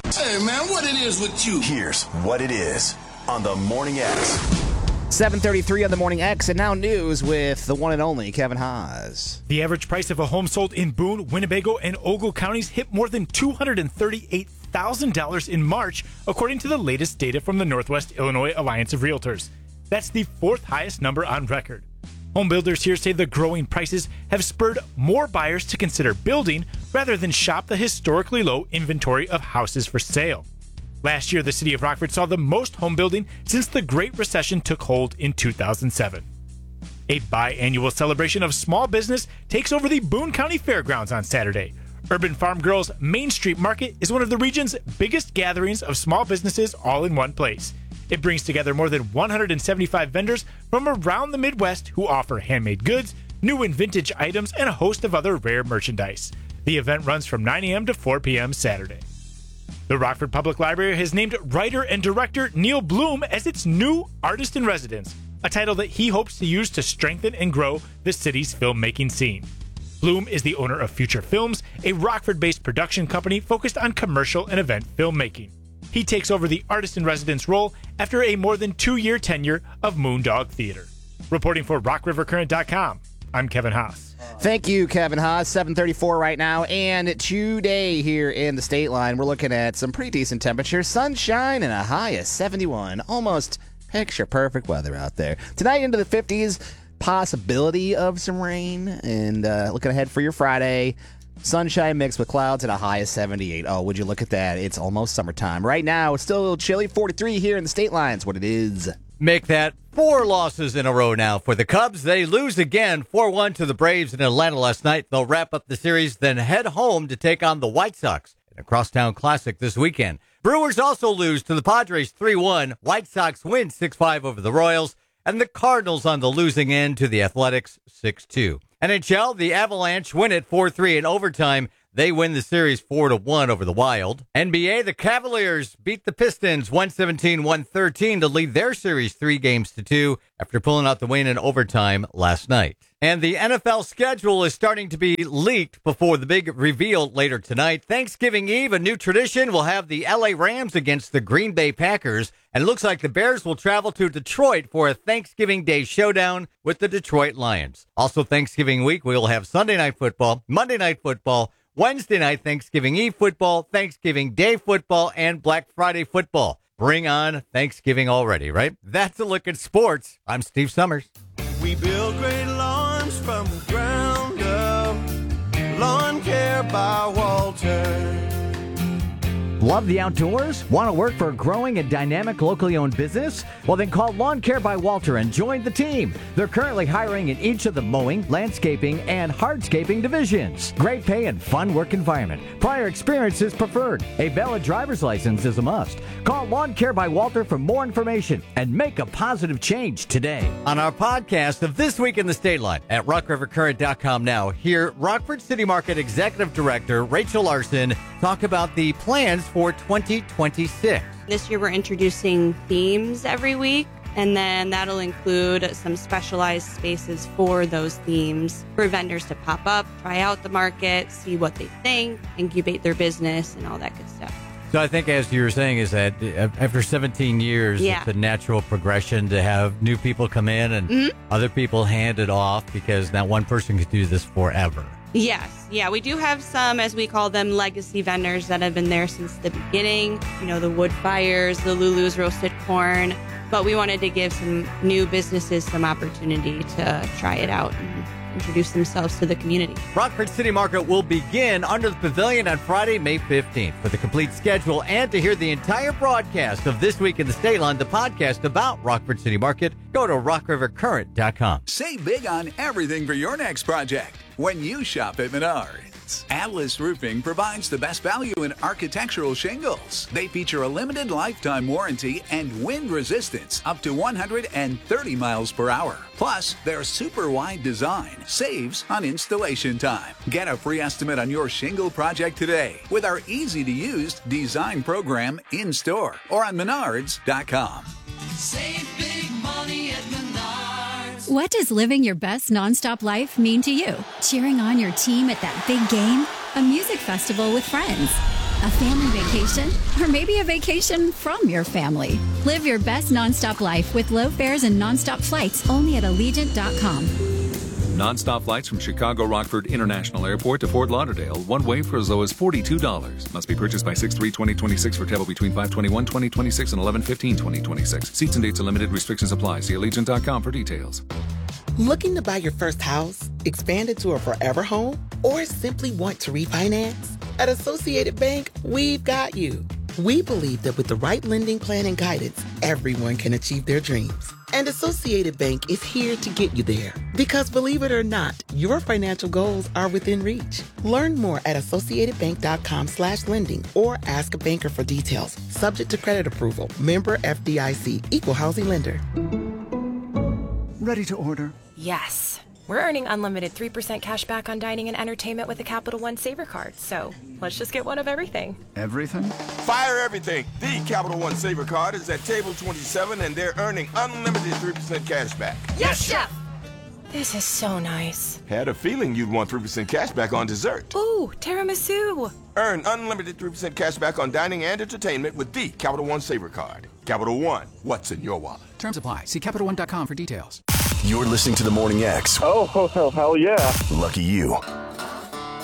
Hey, man, what it is with you? Here's what it is on the Morning X. 7:33 on the Morning X, and now news with the one and only Kevin Haas. The average price of a home sold in Boone, Winnebago, and Ogle counties hit more than $238,000 in March, according to the latest data from the Northwest Illinois Alliance of Realtors. That's the fourth highest number on record. Home builders here say the growing prices have spurred more buyers to consider building rather than shop the historically low inventory of houses for sale. Last year, the city of Rockford saw the most home building since the Great Recession took hold in 2007. A biannual celebration of small business takes over the Boone County Fairgrounds on Saturday. Urban Farm Girls Main Street Market is one of the region's biggest gatherings of small businesses all in one place. It brings together more than 175 vendors from around the Midwest who offer handmade goods, new and vintage items, and a host of other rare merchandise. The event runs from 9 a.m. to 4 p.m. Saturday. The Rockford Public Library has named writer and director Neil Bloom as its new Artist in Residence, a title that he hopes to use to strengthen and grow the city's filmmaking scene. Bloom is the owner of Future Films, a Rockford-based production company focused on commercial and event filmmaking. He takes over the Artist in Residence role after a more than 2-year tenure of Moondog Theater. Reporting for RockRiverCurrent.com, I'm Kevin Haas. Thank you, Kevin Haas. 7:34 right now, and today here in the state line, we're looking at some pretty decent temperatures. Sunshine and a high of 71. Almost picture-perfect weather out there. Tonight into the 50s, possibility of some rain, and looking ahead for your Friday, sunshine mixed with clouds and a high of 78. Oh, would you look at that? It's almost summertime. Right now, it's still a little chilly. 43 here in the state lines, what it is. Make that 4 losses in a row now for the Cubs. They lose again 4-1 to the Braves in Atlanta last night. They'll wrap up the series, then head home to take on the White Sox in a crosstown classic this weekend. Brewers also lose to the Padres 3-1. White Sox win 6-5 over the Royals. And the Cardinals on the losing end to the Athletics 6-2. NHL, the Avalanche win it 4-3 in overtime. They win the series 4-1 over the Wild. NBA, the Cavaliers beat the Pistons 117-113 to lead their series 3-2 after pulling out the win in overtime last night. And the NFL schedule is starting to be leaked before the big reveal later tonight. Thanksgiving Eve, a new tradition, will have the LA Rams against the Green Bay Packers. And it looks like the Bears will travel to Detroit for a Thanksgiving Day showdown with the Detroit Lions. Also Thanksgiving week, we will have Sunday Night Football, Monday Night Football, Wednesday night Thanksgiving Eve football, Thanksgiving Day football, and Black Friday football. Bring on Thanksgiving already, right? That's a look at sports. I'm Steve Summers. We build great lawns from the ground up. Lawn Care by Walter. Love the outdoors? Want to work for a growing and dynamic locally owned business? Well, then call Lawn Care by Walter and join the team. They're currently hiring in each of the mowing, landscaping, and hardscaping divisions. Great pay and fun work environment. Prior experience is preferred. A valid driver's license is a must. Call Lawn Care by Walter for more information and make a positive change today. On our podcast of This Week in the State Line at RockRiverCurrent.com now, hear Rockford City Market Executive Director Rachel Larson talk about the plans for 2026. This year we're introducing themes every week, and then that'll include some specialized spaces for those themes for vendors to pop up, try out the market, see what they think, incubate their business, and all that good stuff. So I think, as you were saying, is that after 17 years, it's a natural progression to have new people come in and other people hand it off, because now one person could do this forever. Yes. Yeah, we do have some, as we call them, legacy vendors that have been there since the beginning. You know, the Wood Fires, the Lulu's Roasted Corn. But we wanted to give some new businesses some opportunity to try it out and introduce themselves to the community. Rockford City Market will begin under the pavilion on Friday, May 15th. For the complete schedule and to hear the entire broadcast of This Week in the State Line, the podcast about Rockford City Market, go to RockRiverCurrent.com. Save big on everything for your next project when you shop at Menards. Atlas Roofing provides the best value in architectural shingles. They feature a limited lifetime warranty and wind resistance up to 130 miles per hour. Plus, their super wide design saves on installation time. Get a free estimate on your shingle project today with our easy-to-use design program in-store or on Menards.com. Save big money at Menards. What does living your best nonstop life mean to you? Cheering on your team at that big game? A music festival with friends? A family vacation? Or maybe a vacation from your family? Live your best nonstop life with low fares and nonstop flights only at Allegiant.com. Non-stop flights from Chicago Rockford International Airport to Fort Lauderdale, one way for as low as $42. Must be purchased by 6/3/2026 for travel between 5/21/2026 and 11/15/2026. Seats and dates are limited. Restrictions apply. See Allegiant.com for details. Looking to buy your first house, expand it to a forever home, or simply want to refinance? At Associated Bank, we've got you. We believe that with the right lending plan and guidance, everyone can achieve their dreams. And Associated Bank is here to get you there. Because believe it or not, your financial goals are within reach. Learn more at associatedbank.com/lending or ask a banker for details. Subject to credit approval. Member FDIC. Equal housing lender. Ready to order? Yes. We're earning unlimited 3% cash back on dining and entertainment with the Capital One Saver Card. So let's just get one of everything. Everything? Fire everything. The Capital One Saver Card is at table 27 and they're earning unlimited 3% cash back. Yes, Chef! This is so nice. Had a feeling you'd want 3% cash back on dessert. Ooh, tiramisu. Earn unlimited 3% cash back on dining and entertainment with the Capital One Saver Card. Capital One, what's in your wallet? Terms apply. See CapitalOne.com for details. You're listening to the Morning X. Oh, hell yeah. Lucky you.